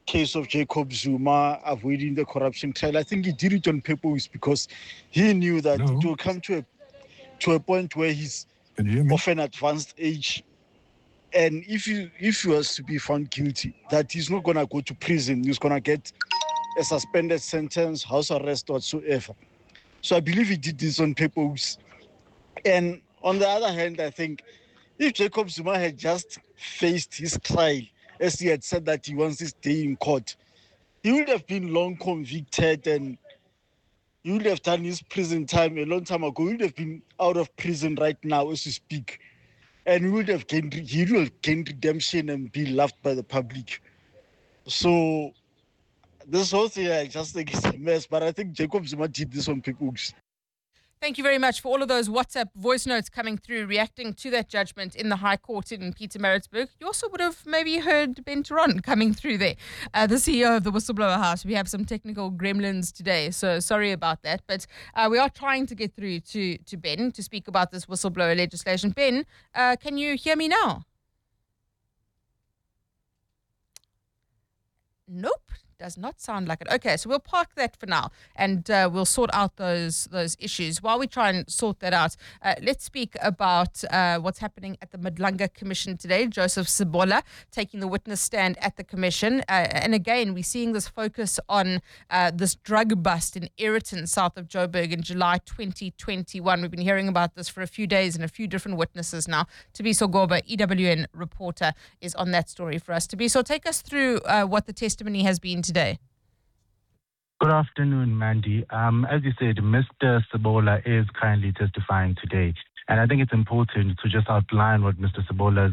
case of Jacob Zuma avoiding the corruption trial, I think he did it on purpose because he knew that it will come to a point where he's of an advanced age. And if he was to be found guilty, that he's not going to go to prison, he's going to get a suspended sentence, house arrest, whatsoever. So I believe he did this on purpose. And on the other hand, I think if Jacob Zuma had just faced his trial, as he had said that he wants his day in court, he would have been long convicted and he would have done his prison time a long time ago. He would have been out of prison right now as we speak. And he would have gained redemption and be loved by the public. So this whole thing, I just think it's a mess. But I think Jacob Zuma did this on purpose. Thank you very much for all of those WhatsApp voice notes coming through, reacting to that judgment in the High Court in Pietermaritzburg. You also would have maybe heard Ben Theron coming through there, the CEO of the Whistleblower House. We have some technical gremlins today, so sorry about that. But we are trying to get through to Ben to speak about this whistleblower legislation. Ben, can you hear me now? Nope. Does not sound like it. Okay, so we'll park that for now and we'll sort out those issues. While we try and sort that out, let's speak about what's happening at the Madlanga Commission today. Joseph Sibola taking the witness stand at the Commission. And again, we're seeing this focus on this drug bust in Aeroton, south of Joburg in July 2021. We've been hearing about this for a few days and a few different witnesses now. Tabiso Goba, EWN reporter, is on that story for us. Tabiso, take us through what the testimony has been today. Good afternoon, Mandy. As you said, Mr. Sibola is currently testifying today. And I think it's important to just outline what Mr. Sibola's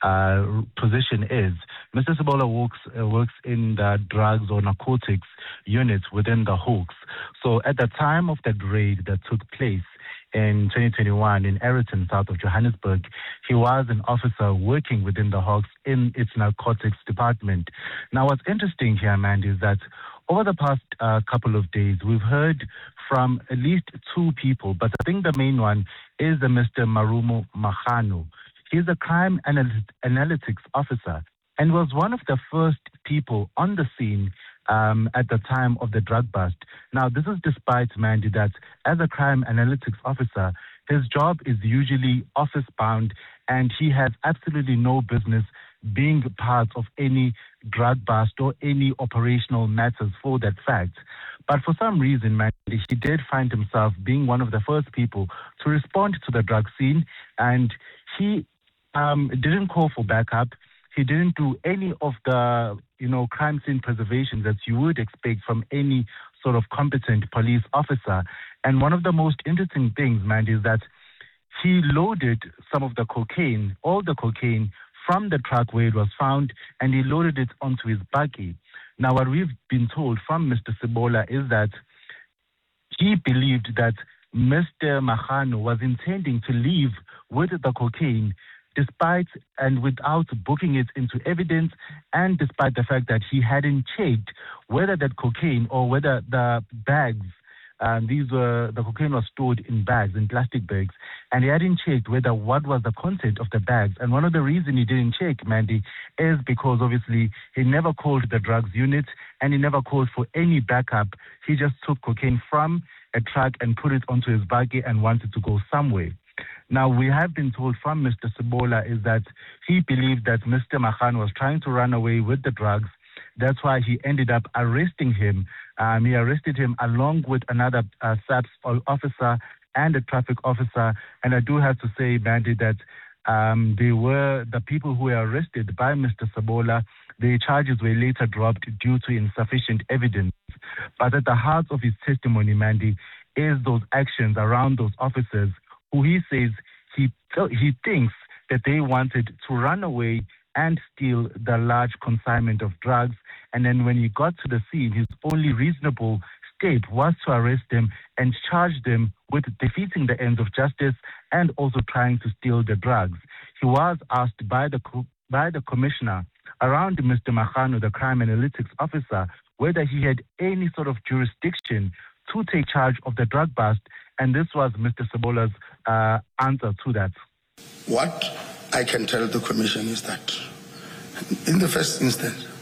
position is. Mr. Sibola works in the drugs or narcotics units within the Hawks. So at the time of that raid that took place in 2021 in Aeroton, south of Johannesburg, he was an officer working within the Hawks in its narcotics department. Now, what's interesting here, Mandy, is that over the past couple of days, we've heard from at least two people, but I think the main one is the Mr. Marumo Mahano. He's a crime analytics officer and was one of the first people on the scene at the time of the drug bust. Now, this is despite, Mandy, that as a crime analytics officer, his job is usually office-bound and he has absolutely no business being part of any drug bust or any operational matters for that fact. But for some reason, Mandy, he did find himself being one of the first people to respond to the drug scene, and he didn't call for backup. He didn't do any of the, crime scene preservation that you would expect from any sort of competent police officer. And one of the most interesting things, Mandy, is that he loaded some of the cocaine, all the cocaine, from the truck where it was found, and he loaded it onto his buggy. Now, what we've been told from Mr. Sibola is that he believed that Mr. Mahano was intending to leave with the cocaine despite and without booking it into evidence, and despite the fact that he hadn't checked whether that cocaine or whether the bags, the cocaine was stored in bags, in plastic bags, and he hadn't checked what was the content of the bags. And one of the reasons he didn't check, Mandy, is because obviously he never called the drugs unit and he never called for any backup. He just took cocaine from a truck and put it onto his buggy and wanted to go somewhere. Now, we have been told from Mr. Sibola is that he believed that Mr. Mahano was trying to run away with the drugs. That's why he ended up arresting him. He arrested him along with another SAPS officer and a traffic officer. And I do have to say, Mandy, that they were the people who were arrested by Mr. Sibola. The charges were later dropped due to insufficient evidence. But at the heart of his testimony, Mandy, is those actions around those officers who he says he thinks that they wanted to run away and steal the large consignment of drugs. And then when he got to the scene, his only reasonable step was to arrest them and charge them with defeating the ends of justice and also trying to steal the drugs. He was asked by the commissioner around Mr. Mahano, the crime analytics officer, whether he had any sort of jurisdiction to take charge of the drug bust, and this was Mr. Sibola's answer to that. What I can tell the commission is that, in the first instance,